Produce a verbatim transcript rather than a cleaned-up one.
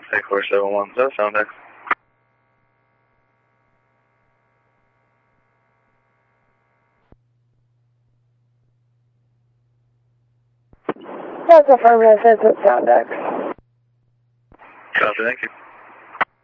Hey, four seven one, is that sound X? That's affirmative, it's at Sound X. Copy, thank you.